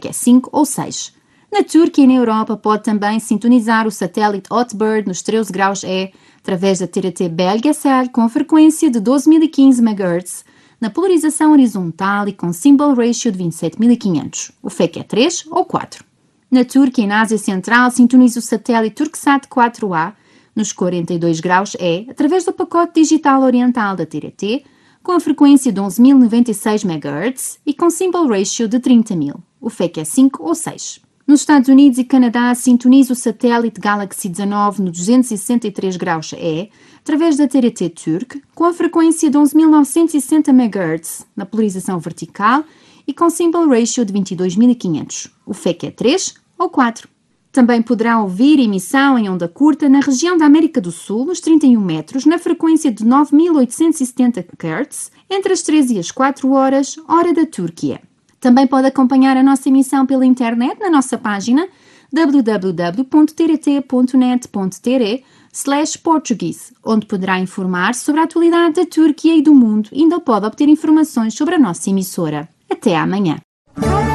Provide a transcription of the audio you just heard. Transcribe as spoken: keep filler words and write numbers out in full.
que é cinco ou seis. Na Turquia e na Europa pode também sintonizar o satélite Hotbird nos treze graus E através da T R T Belgesel com frequência de doze mil e quinze megahertz na polarização horizontal e com symbol ratio de vinte e sete mil e quinhentos. O F E C é três ou quatro. Na Turquia e na Ásia Central sintoniza o satélite Turksat quatro A nos quarenta e dois graus E através do pacote digital oriental da T R T com a frequência de onze mil e noventa e seis megahertz e com symbol ratio de trinta mil. O F E C é cinco ou seis. Nos Estados Unidos e Canadá, sintoniza o satélite Galaxy dezanove no duzentos e sessenta e três graus E, através da T R T Turk, com a frequência de onze mil novecentos e sessenta megahertz na polarização vertical e com symbol ratio de vinte e dois mil e quinhentos. O F E C é três ou quatro. Também poderá ouvir emissão em onda curta na região da América do Sul, nos trinta e um metros, na frequência de nove mil oitocentos e setenta megahertz, entre as treze e as quatro horas, hora da Turquia. Também pode acompanhar a nossa emissão pela internet na nossa página w w w ponto t r t ponto net ponto t r slash portuguese, onde poderá informar sobre a atualidade da Turquia e do mundo e ainda pode obter informações sobre a nossa emissora. Até amanhã!